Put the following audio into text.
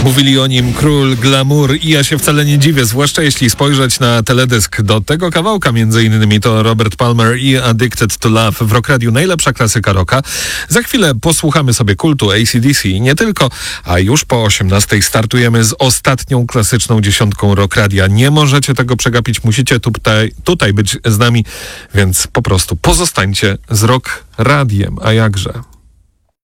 Mówili o nim król glamour i ja się wcale nie dziwię, zwłaszcza jeśli spojrzeć na teledysk do tego kawałka, między innymi to Robert Palmer i Addicted to Love w Rock Radiu, najlepsza klasyka rocka. Za chwilę posłuchamy sobie kultu AC/DC i nie tylko, a już po 18:00 startujemy z ostatnią klasyczną dziesiątką Rock Radia. Nie możecie tego przegapić, musicie tutaj być z nami, więc po prostu pozostańcie z Rock Radiem, a jakże.